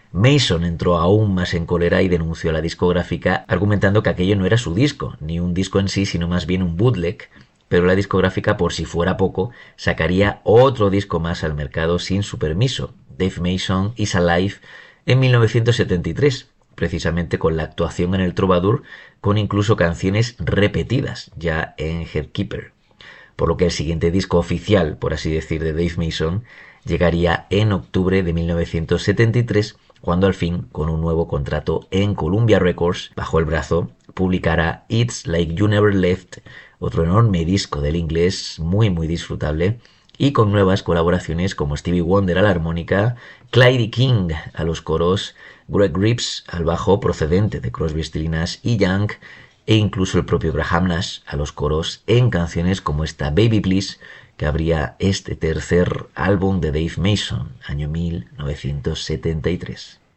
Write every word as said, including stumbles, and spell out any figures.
Mason entró aún más en cólera y denunció a la discográfica argumentando que aquello no era su disco, ni un disco en sí, sino más bien un bootleg, pero la discográfica, por si fuera poco, sacaría otro disco más al mercado sin su permiso, Dave Mason is Alive, en mil novecientos setenta y tres, precisamente con la actuación en el Troubadour, con incluso canciones repetidas ya en Headkeeper. Por lo que el siguiente disco oficial, por así decir, de Dave Mason llegaría en octubre de mil novecientos setenta y tres, cuando al fin, con un nuevo contrato en Columbia Records bajo el brazo, publicará It's Like You Never Left, otro enorme disco del inglés muy muy disfrutable, y con nuevas colaboraciones como Stevie Wonder a la armónica, Clyde King a los coros, Greg Reeves al bajo procedente de Crosby, Stills Nash y Young, e incluso el propio Graham Nash a los coros en canciones como esta Baby Please, que abría este tercer álbum de Dave Mason, año mil novecientos setenta y tres.